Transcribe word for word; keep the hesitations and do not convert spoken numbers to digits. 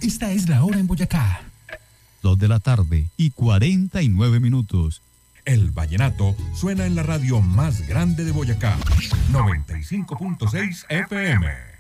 Esta es la hora en Boyacá. Dos de la tarde y cuarenta y nueve minutos. El vallenato suena en la radio más grande de Boyacá, noventa y cinco punto seis F M.